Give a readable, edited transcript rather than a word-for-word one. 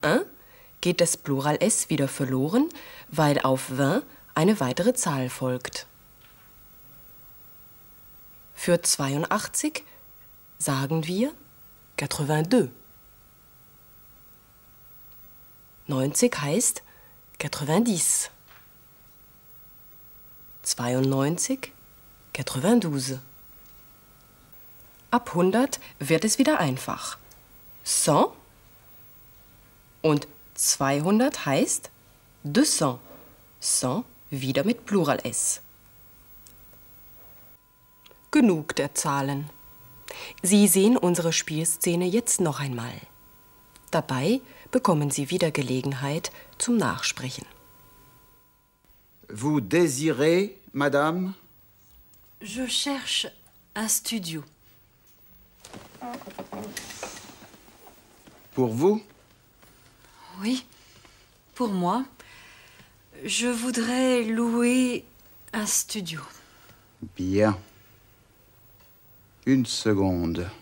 1 geht das Plural S wieder verloren, weil auf 20 eine weitere Zahl folgt. Für 82 sagen wir 82. 90 heißt 90. 92, 92. Ab 100 wird es wieder einfach. 100 und 200 heißt 200. 100 wieder mit Plural S. Genug der Zahlen. Sie sehen unsere Spielszene jetzt noch einmal. Dabei bekommen Sie wieder Gelegenheit zum Nachsprechen. Vous désirez, madame? Je cherche un studio. Pour vous? Oui, pour moi. Je voudrais louer un studio. Bien. Une seconde.